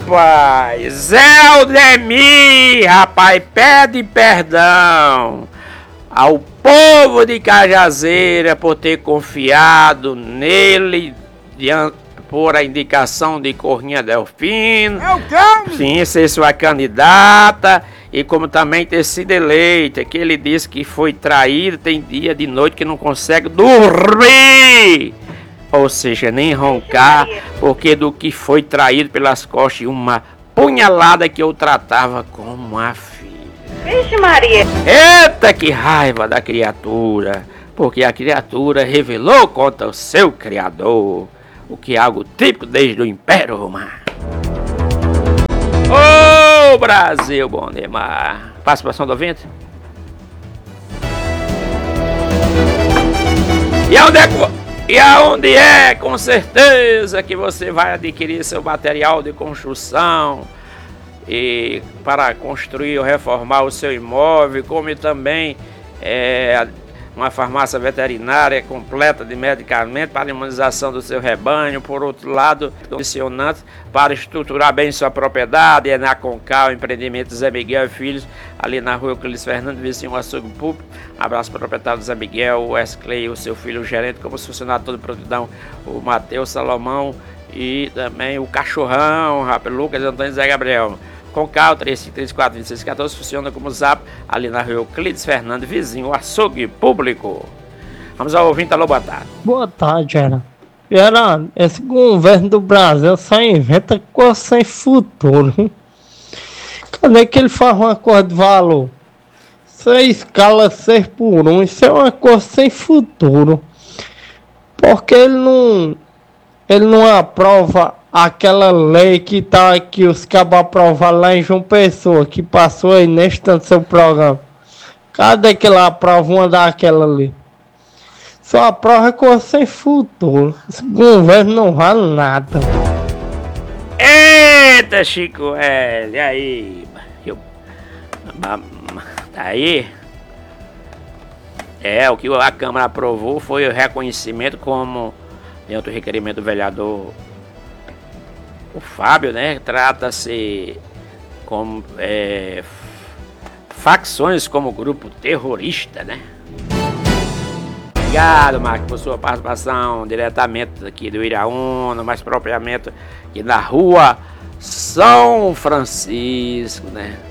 rapaz! Zé Aldemir, rapaz, pede perdão ao povo de Cajazeira por ter confiado nele por a indicação de Corrinha Delfino. É o quê? Sim, ser sua candidata e como também ter sido eleita, que ele disse que foi traído, tem dia de noite que não consegue dormir. Ou seja, nem roncar, porque do que foi traído pelas costas de uma punhalada que eu tratava como a filha. Vixe Maria! Eita, que raiva da criatura, porque a criatura revelou contra o seu criador, o que é algo típico desde o Império Romano. Ô Brasil bom demais! Participação do ouvinte? E aonde é, com certeza, que você vai adquirir seu material de construção e para construir ou reformar o seu imóvel, como também uma farmácia veterinária completa de medicamentos para a imunização do seu rebanho. Por outro lado, condicionantes para estruturar bem sua propriedade, é na Concal, empreendimento Zé Miguel e Filhos, ali na rua Euclides Fernandes, vizinho ao açougue público. Abraço para o proprietário Zé Miguel, o Wesley, o seu filho, o gerente, como os funcionários todo prontidão, o Matheus Salomão e também o cachorrão, rapaz, Lucas Antônio Zé Gabriel. Concal 3534-2614 funciona como zap ali na rua Euclides Fernandes, vizinho, o açougue público. Vamos ao ouvinte, alô, boa tarde. Boa tarde, Geraldo. Geraldo, esse governo do Brasil só inventa coisa sem futuro. Cadê que ele faz uma coisa de valor? Você escala 6 por 1, isso é uma coisa sem futuro. Porque ele não aprova aquela lei que tá aqui, os cabos aprovaram lá em João Pessoa, que passou aí neste tanto seu programa. Cadê que ele aprova uma daquela ali? Só aprova coisa sem futuro. Esse governo não vale nada. Eita, Chico, e aí? Tá aí? O que a Câmara aprovou foi o reconhecimento como, dentro do requerimento do vereador o Fábio, né? Trata-se como facções como grupo terrorista, né? Obrigado, Marcos, por sua participação diretamente aqui do Iraúna, mais propriamente aqui na rua São Francisco, né?